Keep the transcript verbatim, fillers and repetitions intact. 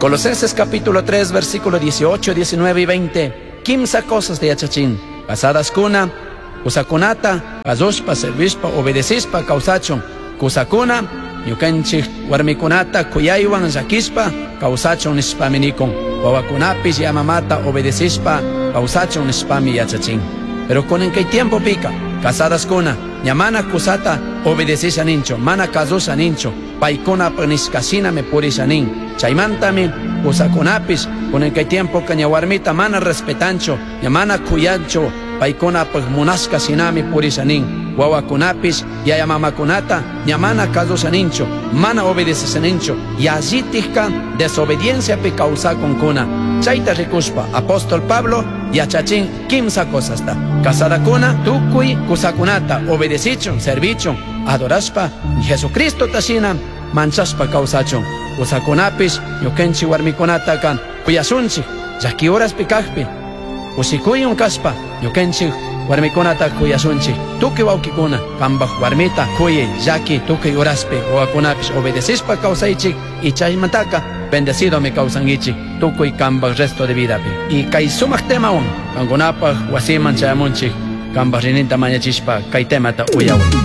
Colosenses capítulo tres, versículo dieciocho, diecinueve y veinte. Quimsa cosas de achachín. Pasadas kuna, kusakunata, pazoshpa, servispa, obedecispa, causachon. Kusakuna, yukenchik, warmikunata, kuyaywan, zakispa, causachon nispaminikon. Wawakunapis yamamata, obedecispa, causachon nispami yachachín. Pero con en qué tiempo pica, casadas kuna, ñamana kusata, obedecis nincho, mana kazusa nincho, paikuna paniskasina me purisanin, chaimantami, kusakunapis, con en qué tiempo cañawarmita mana respetancho, ñamana kuyancho, paikuna pagmunaska sinami purisanin, wawakunapis, yayamamakunata, ñamana kazusa nincho, mana obedecis nincho, yazitika desobediencia pe causa con kuna. Chaita rikuspa, apóstol Pablo, yachachín, kimsa cosas ta. Casada kuna, tukui, kusakunata, obedecichon, servichon, adoraspa, Jesucristo tasina, manchaspa causachon. Kusakunapis, yukenchi warmikunata kan, kuyasunchi, yaki horas pikajpi. Kusikuyun kaspa, yukenchi warmikunata kuyasunchi. Tuki waukikuna, kambaj warmita, kuye, yaki, tuki horaspe, oakunapis, obedecispa causaichik, y chaymantaka, bendecido me causan ichi, tuco y cambas resto de vida. Y kai sumak tema un, kangunapa, wasiman chayamunchi, cambas rininta mañachispa, kai temata uyawi.